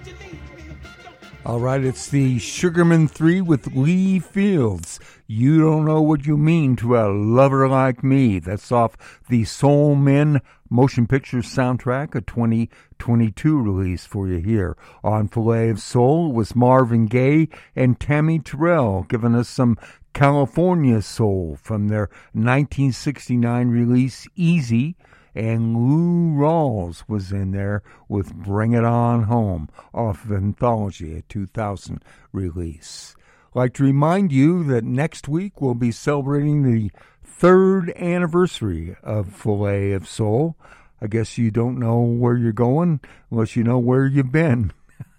All right, it's the Sugarman 3 with Lee Fields. You Don't Know What You Mean to a Lover Like Me. That's off the Soul Men motion picture soundtrack, a 2022 release for you here. On Filet of Soul was Marvin Gaye and Tammy Terrell, giving us some California soul from their 1969 release, Easy. And Lou Rawls was in there with Bring It On Home off of Anthology, a 2000 release. I'd like to remind you that next week we'll be celebrating the 3rd anniversary of Filet of Soul. I guess you don't know where you're going unless you know where you've been.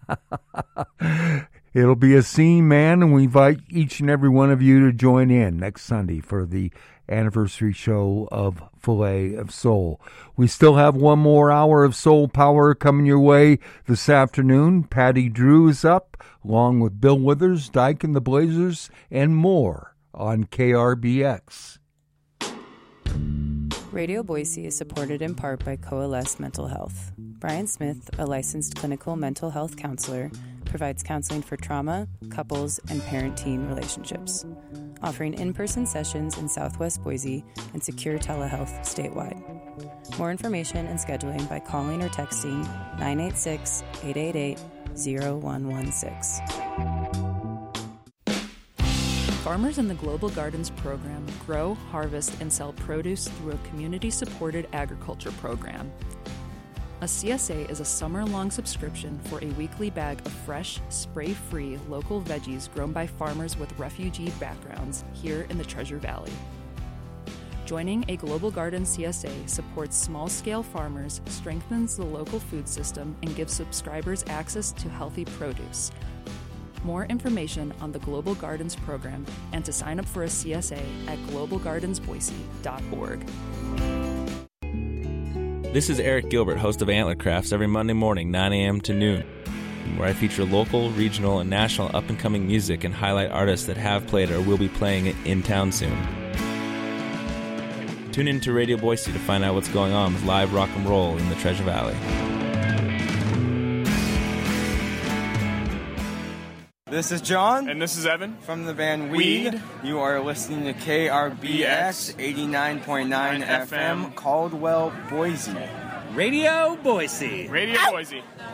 It'll be a scene, man, and we invite each and every one of you to join in next Sunday for the anniversary show of Filet of Soul. We still have one more hour of soul power coming your way this afternoon. Patty Drew is up, along with Bill Withers, Dyke and the Blazers, and more on KRBX. Radio Boise is supported in part by Coalesce Mental Health. Brian Smith, a licensed clinical mental health counselor, provides counseling for trauma, couples, and parent-teen relationships, offering in-person sessions in Southwest Boise and secure telehealth statewide. More information and scheduling by calling or texting 986-888-0116. Farmers in the Global Gardens program grow, harvest, and sell produce through a community-supported agriculture program. A CSA is a summer-long subscription for a weekly bag of fresh, spray-free local veggies grown by farmers with refugee backgrounds here in the Treasure Valley. Joining a Global Gardens CSA supports small-scale farmers, strengthens the local food system, and gives subscribers access to healthy produce. More information on the Global Gardens program and to sign up for a CSA at globalgardensboise.org. This is Eric Gilbert, host of Antler Crafts, every Monday morning, 9 a.m. to noon, where I feature local, regional, and national up-and-coming music and highlight artists that have played or will be playing in town soon. Tune in to Radio Boise to find out what's going on with live rock and roll in the Treasure Valley. This is John. And this is Evan. From the band Weed. You are listening to KRBX 89.9 FM, Caldwell, Boise. Radio Boise. Radio Boise.